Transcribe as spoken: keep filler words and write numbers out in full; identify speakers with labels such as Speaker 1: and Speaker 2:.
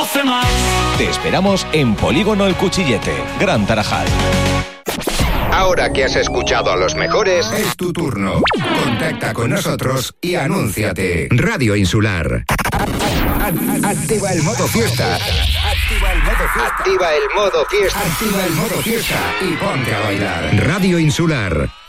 Speaker 1: hace más.
Speaker 2: Te esperamos en Polígono El Cuchillete, Gran Tarajal.
Speaker 3: Ahora que has escuchado a los mejores, es tu turno. Contacta con nosotros y anúnciate. Radio Insular. Activa el modo fiesta. Activa el modo fiesta. Activa el modo fiesta. Activa el modo fiesta y ponte a bailar. Radio Insular.